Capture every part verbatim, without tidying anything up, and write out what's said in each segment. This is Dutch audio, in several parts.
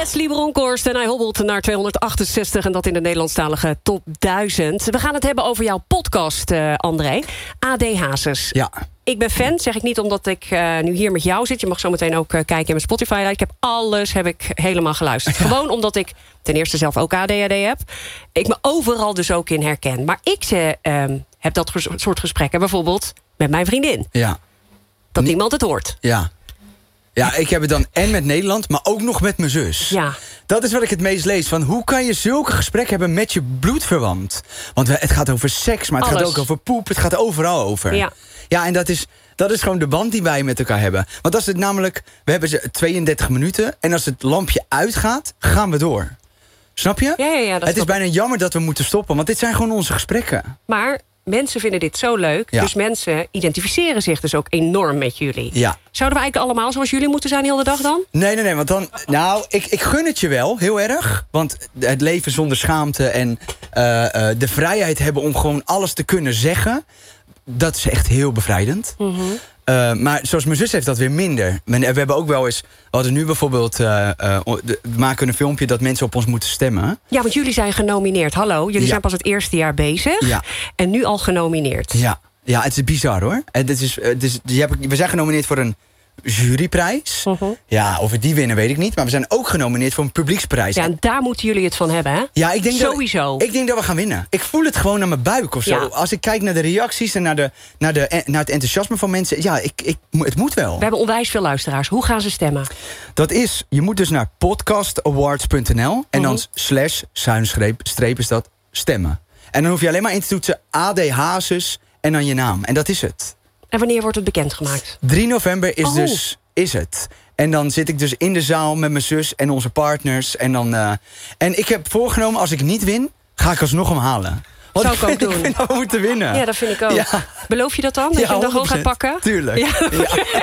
Leslie Bronkhorst en hij hobbelt naar tweehonderdachtenzestig... en dat in de Nederlandstalige top duizend. We gaan het hebben over jouw podcast, uh, André. A D Hazes. Ja. Ik ben fan, zeg ik niet omdat ik uh, nu hier met jou zit. Je mag zo meteen ook uh, kijken in mijn Spotify. Ik heb alles heb ik helemaal geluisterd. Gewoon omdat ik ten eerste zelf ook A D H D heb. Ik me overal dus ook in herken. Maar ik uh, heb dat soort gesprekken bijvoorbeeld met mijn vriendin. Ja. Dat N- niemand het hoort. Ja. Ja, ik heb het dan en met Nederland, maar ook nog met mijn zus. Ja. Dat is wat ik het meest lees. Van hoe kan je zulke gesprekken hebben met je bloedverwant? Want het gaat over seks, maar het Alles. gaat ook over poep. Het gaat overal over. Ja. Ja, en dat is, dat is gewoon de band die wij met elkaar hebben. Want als het namelijk, we hebben ze tweeëndertig minuten... en als het lampje uitgaat, gaan we door. Snap je? Ja, ja, ja, dat het is klopt. bijna jammer dat we moeten stoppen, want dit zijn gewoon onze gesprekken. Maar mensen vinden dit zo leuk. Ja. Dus mensen identificeren zich dus ook enorm met jullie. Ja. Zouden we eigenlijk allemaal zoals jullie moeten zijn heel de dag dan? Nee, nee, nee, want dan... Nou, ik, ik gun het je wel, heel erg. Want het leven zonder schaamte en uh, uh, de vrijheid hebben om gewoon alles te kunnen zeggen... dat is echt heel bevrijdend. Mm-hmm. Uh, maar zoals mijn zus heeft dat weer minder. We hebben ook wel eens... We hadden nu bijvoorbeeld... Uh, uh, we maken een filmpje dat mensen op ons moeten stemmen. Ja, want jullie zijn genomineerd. Hallo, jullie Ja. zijn pas het eerste jaar bezig. Ja. En nu al genomineerd. Ja, ja, het is bizar hoor. Het is, het is, je hebt, we zijn genomineerd voor een juryprijs. Uh-huh. Ja, of we die winnen weet ik niet. Maar we zijn ook genomineerd voor een publieksprijs. Ja, en daar moeten jullie het van hebben, hè? Ja, ik denk Sowieso. Dat, ik denk dat we gaan winnen. Ik voel het gewoon aan mijn buik of zo. Ja. Als ik kijk naar de reacties en naar, de, naar, de, naar het enthousiasme van mensen... ja, ik, ik, het moet wel. We hebben onwijs veel luisteraars. Hoe gaan ze stemmen? Dat is, je moet dus naar podcastawards punt n l... en dan Mhm. slash, schuinstreep, streep is dat, stemmen. En dan hoef je alleen maar in te toetsen A D Hazes en dan je naam. En dat is het. En wanneer wordt het bekendgemaakt? drie november is Oh. dus is het. En dan zit ik dus in de zaal met mijn zus en onze partners. En, dan, uh, en ik heb voorgenomen, als ik niet win, ga ik alsnog hem halen. Want Zou ik ook vind, doen. Ik vind dat we moeten winnen. Ja, dat vind ik ook. Ja. Beloof je dat dan? Dat Ja, je hem dan gewoon gaat honderd procent. pakken? Tuurlijk. Ja.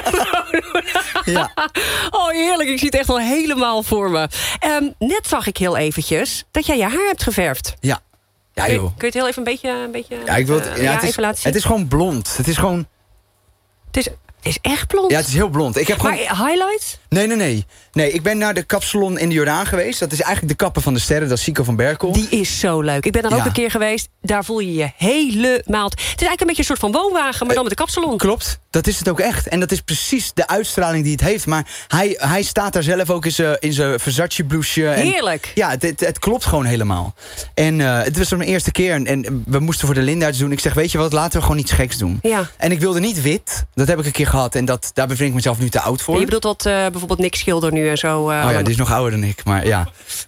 Ja. Ja. Oh, heerlijk. Ik zie het echt al helemaal voor me. Um, net zag ik heel eventjes dat jij je haar hebt geverfd. Ja. Ja, Kun je, joh. kun je het heel even een beetje... Een beetje Ja, ik wil het, uh, ja, het, is, even laten zien? het is gewoon blond. Het is gewoon... Het is, het is echt blond. Ja, het is heel blond. Ik heb gewoon... Maar highlights? Nee, nee, nee. Nee, ik ben naar de kapsalon in de Jordaan geweest. Dat is eigenlijk de kapper van de sterren. Dat is Sico van Berkel. Die is zo leuk. Ik ben er ook Ja. een keer geweest. Daar voel je je helemaal... Het is eigenlijk een beetje een soort van woonwagen, maar dan met de kapsalon. Klopt, dat is het ook echt. En dat is precies de uitstraling die het heeft. Maar hij, hij staat daar zelf ook in zijn, in zijn Versace blouseje. En Heerlijk. ja, het, het, het klopt gewoon helemaal. En uh, het was mijn eerste keer. En, en we moesten voor de Lindaarts doen. Ik zeg, weet je wat, laten we gewoon iets geks doen. Ja. En ik wilde niet wit. Dat heb ik een keer gehad. En dat, daar bevind ik mezelf nu te oud voor. En je bedoelt dat uh, bijvoorbeeld Nick Schilder nu en zo... Uh, oh ja, die is nog ouder dan ik. Maar ja.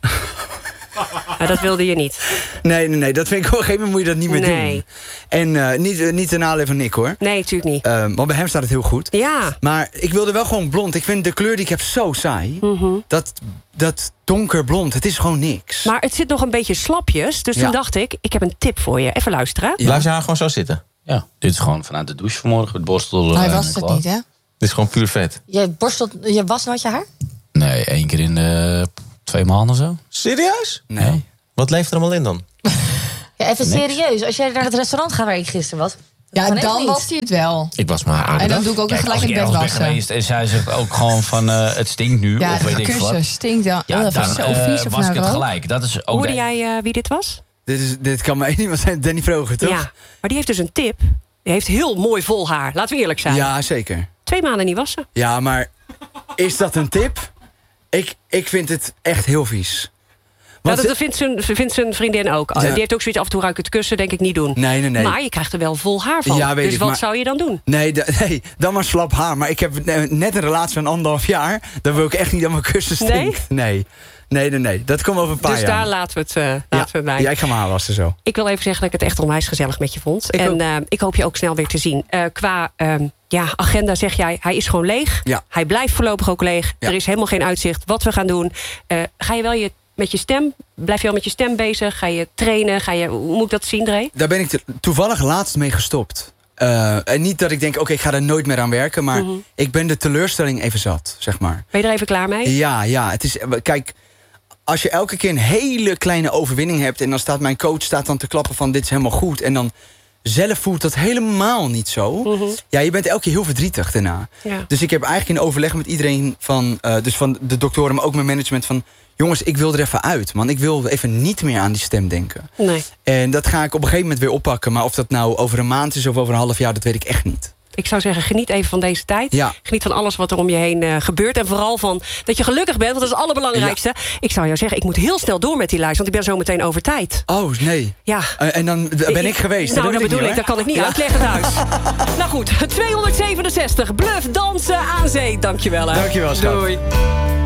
uh, dat wilde je niet. Nee, nee, nee. Dat vind ik op een gegeven moment moet je dat niet meer Nee. doen. En uh, niet, uh, niet ten nadele van Nick, hoor. Nee, natuurlijk niet. Uh, want bij hem staat het heel goed. Ja. Maar ik wilde wel gewoon blond. Ik vind de kleur die ik heb zo saai. Mm-hmm. Dat, dat donkerblond, het is gewoon niks. Maar het zit nog een beetje slapjes. Dus Ja. toen dacht ik, ik heb een tip voor je. Even luisteren. Ja. Blijf je haar gewoon zo zitten. Ja. Dit is gewoon vanuit de douche vanmorgen. Het borstel. Hij eh, was en het klaar. niet, hè? Dit is gewoon puur vet. Je borstelt, je was nooit je haar? Nee, één keer in de twee maanden of zo. Serieus? Nee. Wat leeft er allemaal in dan? Ja, even Niks. serieus. Als jij naar het restaurant gaat waar ik gisteren was... Ja, gewoon echt dan niet. was hij het wel. Ik was maar aardig. En dan doe ik ook Kijk, gelijk als in ik bed ergens ben wassen. geweest en zij zegt ook gewoon van uh, het stinkt nu, Ja, of weet de ik wat. kussen stinkt dan. Ja, Oh, dat dan was zo uh, vies of was ik nou het rook. gelijk. Dat is ook Hoorde de- jij uh, wie dit was? Dit, is, dit kan maar één iemand zijn, Danny Vroger, toch? Ja. Maar die heeft dus een tip. Die heeft heel mooi vol haar. Laten we eerlijk zijn. Ja, zeker. Twee maanden niet wassen. Ja, maar is dat een tip? Ik, ik vind het echt heel vies. Ja, Want dat, dat vindt, zijn, vindt zijn vriendin ook. Ja. Die heeft ook zoiets af en toe ruikt het kussen, denk ik niet doen. Nee, nee, nee. Maar je krijgt er wel vol haar van. Ja, weet dus ik, wat maar- zou je dan doen? Nee, da- nee, dan maar slap haar. Maar ik heb net een relatie van anderhalf jaar. Dan wil ik echt niet dat mijn kussen stinkt. Nee? Nee, nee, nee. Dat komt over een paar Dus jaar. daar laten we het, uh, laten we het bij. Ja, ik ga mijn haar wassen zo. Ik wil even zeggen dat ik het echt onwijs gezellig met je vond. Ik en ook. uh, ik hoop je ook snel weer te zien. Uh, qua um, ja, agenda zeg jij, hij is gewoon leeg. Ja. Hij blijft voorlopig ook leeg. Ja. Er is helemaal geen uitzicht wat we gaan doen. Uh, ga je wel je, met je stem, blijf je wel met je stem bezig? Ga je trainen? Ga je, hoe moet ik dat zien, Dre? Daar ben ik te- toevallig laatst mee gestopt. Uh, en niet dat ik denk, oké, okay, ik ga er nooit meer aan werken. Maar Mm-hmm. ik ben de teleurstelling even zat, zeg maar. Ben je er even klaar mee? Ja, ja. Het is, kijk, als je elke keer een hele kleine overwinning hebt... en dan staat mijn coach staat dan te klappen van dit is helemaal goed... en dan zelf voelt dat helemaal niet zo. Mm-hmm. Ja, je bent elke keer heel verdrietig daarna. Ja. Dus ik heb eigenlijk in overleg met iedereen van... Uh, dus van de doktoren, maar ook mijn management van... jongens, ik wil er even uit, man. Ik wil even niet meer aan die stem denken. Nee. En dat ga ik op een gegeven moment weer oppakken. Maar of dat nou over een maand is of over een half jaar... dat weet ik echt niet. Ik zou zeggen, geniet even van deze tijd. Ja. Geniet van alles wat er om je heen uh, gebeurt. En vooral van dat je gelukkig bent, want dat is het allerbelangrijkste. Ja. Ik zou jou zeggen, ik moet heel snel door met die lijst... want ik ben zo meteen over tijd. Oh, nee. Ja. Uh, en dan ben ik, ik geweest. Nou, dat dat bedoel ik, niet, dat kan ik niet ja. uitleggen thuis. Nou goed, tweehonderdzevenenzestig. Bluff dansen aan zee. Dankjewel. Hè. Dankjewel, schat. Doei.